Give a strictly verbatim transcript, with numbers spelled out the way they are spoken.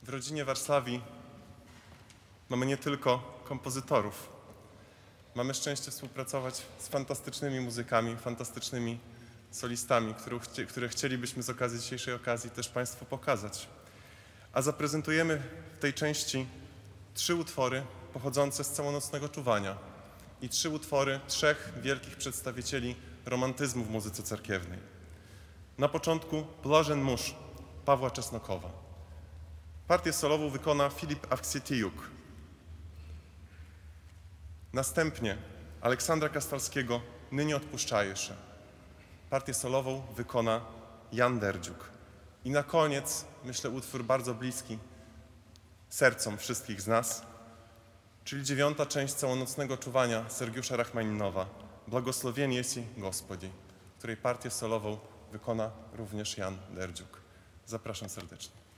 W rodzinie Warszawi mamy nie tylko kompozytorów. Mamy szczęście współpracować z fantastycznymi muzykami, fantastycznymi solistami, których, które chcielibyśmy z okazji dzisiejszej okazji też Państwu pokazać. A zaprezentujemy w tej części trzy utwory pochodzące z całonocnego czuwania i trzy utwory trzech wielkich przedstawicieli romantyzmu w muzyce cerkiewnej. Na początku Blażen mąż Pawła Czesnokowa. Partię solową wykona Filip Awksentiuk. Następnie Aleksandra Kastalskiego Ny nie odpuszczajesz. Partię solową wykona Jan Derdziuk. I na koniec, myślę, utwór bardzo bliski sercom wszystkich z nas, czyli dziewiąta część całonocnego czuwania Sergiusza Rachmaninowa, Błogosławień jesi Gospodzi, której partię solową wykona również Jan Derdziuk. Zapraszam serdecznie.